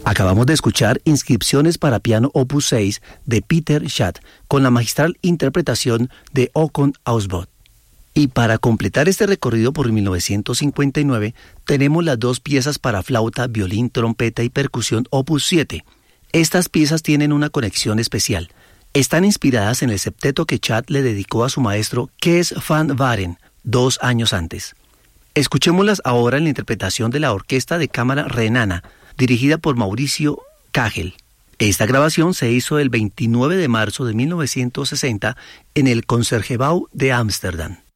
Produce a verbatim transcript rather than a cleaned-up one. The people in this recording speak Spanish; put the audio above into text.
Acabamos de escuchar Inscripciones para piano opus seis de Peter Schadt, con la magistral interpretación de Håkon Ausbot. Y para completar este recorrido por mil novecientos cincuenta y nueve, tenemos las dos piezas para flauta, violín, trompeta y percusión opus siete. Estas piezas tienen una conexión especial. Están inspiradas en el septeto que Schadt le dedicó a su maestro Kees van Varen dos años antes. Escuchémoslas ahora en la interpretación de la Orquesta de Cámara Renana, dirigida por Mauricio Kagel. Esta grabación se hizo el veintinueve de marzo de mil novecientos sesenta en el Concertgebouw de Ámsterdam.